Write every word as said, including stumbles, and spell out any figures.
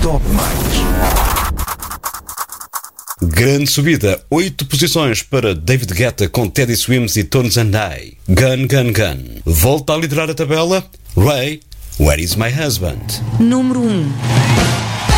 Top Mais. Grande subida, oito posições para David Guetta com Teddy Swims e Tones and I. Gun, Gun, Gun. Volta a liderar a tabela, Ray, Where Is My Husband? Número um.